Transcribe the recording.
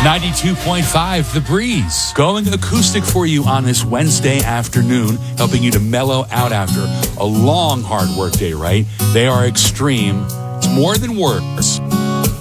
92.5 The Breeze. Going acoustic for you on this Wednesday afternoon, helping you to mellow out after a long, hard work day, right? They are extreme. It's more than words.